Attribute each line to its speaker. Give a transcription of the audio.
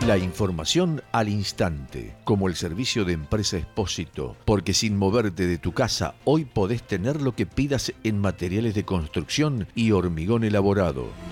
Speaker 1: La información al instante, como el servicio de Empresa Expósito, porque sin moverte de tu casa, hoy podés tener lo que pidas en materiales de construcción y hormigón elaborado.